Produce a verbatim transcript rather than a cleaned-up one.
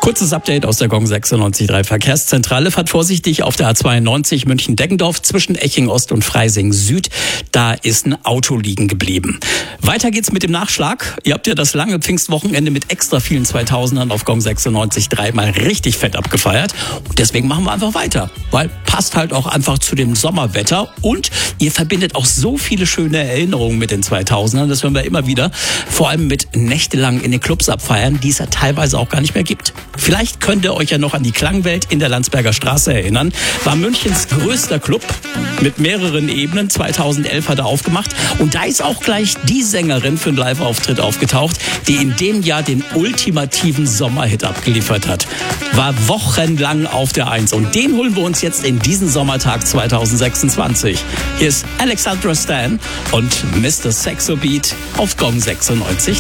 Kurzes Update aus der Gong sechsundneunzig Komma drei Verkehrszentrale. Fahrt vorsichtig auf der A zweiundneunzig München-Deggendorf zwischen Eching Ost und Freising Süd. Da ist ein Auto liegen geblieben. Weiter geht's mit dem Nachschlag. Ihr habt ja das lange Pfingstwochenende mit extra vielen zweitausendern auf Gong sechsundneunzig Komma drei mal richtig fett abgefeiert. Und deswegen machen wir einfach weiter. Weil passt halt auch einfach zu dem Sommerwetter. Und ihr verbindet auch so viele schöne Erinnerungen mit den zweitausendern. Das hören wir immer wieder. Vor allem mit nächtelang in den Clubs abfeiern, die es ja teilweise auch gar nicht mehr gibt. Vielleicht könnt ihr euch ja noch an die Klangwelt in der Landsberger Straße erinnern. War Münchens größter Club mit mehreren Ebenen. zweitausendelf hat er aufgemacht. Und da ist auch gleich die Sängerin für einen Live-Auftritt aufgetaucht, die in dem Jahr den ultimativen Sommerhit abgeliefert hat. War wochenlang auf der Eins. Und den holen wir uns jetzt in diesen Sommertag zweitausendsechsundzwanzig. Hier ist Alexandra Stan und Mister Saxo Beat auf Gong sechsundneunzig.